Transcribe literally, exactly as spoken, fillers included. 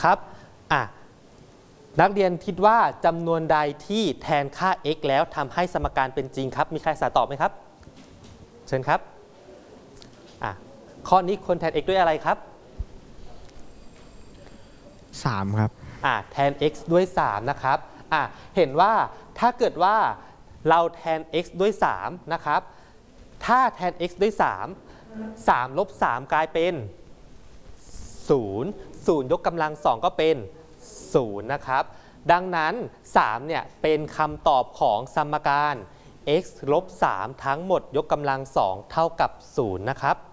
ครับอ่ะนักเรียนคิดว่าจำนวนใดที่แทนค่า x แล้วทำให้สมการเป็นจริงครับมีใครสาตอบไหมครับเชิญครับอ่ะข้อนี้ควรแทน x ด้วยอะไรครับสามครับอ่ะแทน x ด้วยสามนะครับอ่ะเห็นว่าถ้าเกิดว่าเราแทน x ด้วยสามนะครับถ้าแทน x ด้วยสาม สามลบสามกลายเป็นศูนย์ ศูนย์ยกกำลังสองก็เป็นศูนย์นะครับดังนั้นสามเนี่ยเป็นคำตอบของสมการ x ลบสามทั้งหมดยกกำลังสองเท่ากับศูนย์นะครับ